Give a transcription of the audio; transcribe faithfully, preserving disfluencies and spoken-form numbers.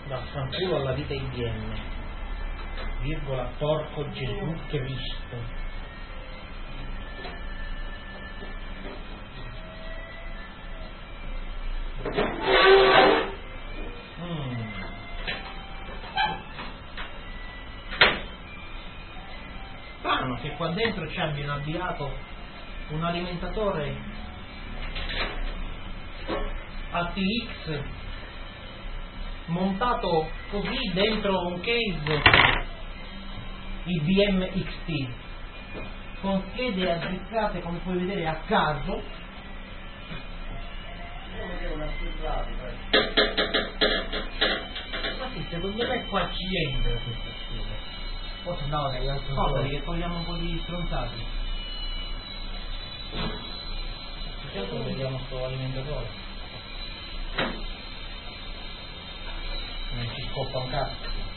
Vaffanculo alla vita I B M, virgola, porco Gesù Cristo. Mm. Strano che qua dentro ci abbiano avviato un alimentatore A T X montato così dentro un case I B M X T con schede azzeccate, come puoi vedere, a caso. Ma sì, secondo me qua ci entra questa scheda. Forse no, dagli altri cose che togliamo un po' di stronzati. Certo, vediamo sto alimentatore. Non ci scoppa un cazzo.